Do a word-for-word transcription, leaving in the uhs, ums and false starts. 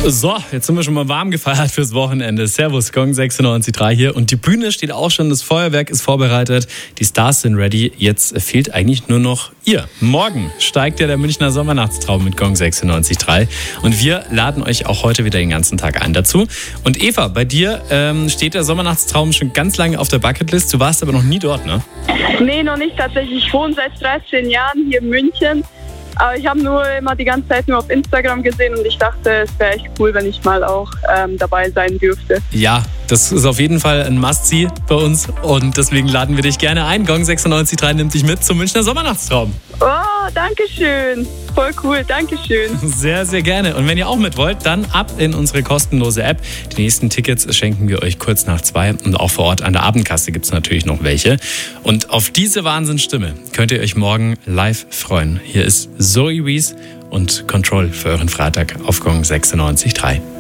So, jetzt sind wir schon mal warm gefeiert fürs Wochenende. Servus, Gong sechsundneunzig Komma drei hier. Und die Bühne steht auch schon, das Feuerwerk ist vorbereitet, die Stars sind ready. Jetzt fehlt eigentlich nur noch ihr. Morgen steigt ja der Münchner Sommernachtstraum mit Gong sechsundneunzig Komma drei. Und wir laden euch auch heute wieder den ganzen Tag ein dazu. Und Eva, bei dir ähm, steht der Sommernachtstraum schon ganz lange auf der Bucketlist. Du warst aber noch nie dort, ne? Nee, noch nicht tatsächlich. Ich wohne seit dreizehn Jahren hier in München. Aber ich habe nur immer die ganze Zeit nur auf Instagram gesehen und ich dachte, es wäre echt cool, wenn ich mal auch ähm, dabei sein dürfte. Ja, das ist auf jeden Fall ein Must-See bei uns und deswegen laden wir dich gerne ein. Gong sechsundneunzig Komma drei nimmt dich mit zum Münchner Sommernachtstraum. Oh, danke schön. Voll cool, danke schön. Sehr, sehr gerne. Und wenn ihr auch mit wollt, dann ab in unsere kostenlose App. Die nächsten Tickets schenken wir euch kurz nach zwei und auch vor Ort an der Abendkasse gibt es natürlich noch welche. Und auf diese Wahnsinnsstimme könnt ihr euch morgen live freuen. Hier ist Zoe Wees und Control für euren Freitag auf Gong sechsundneunzig Komma drei.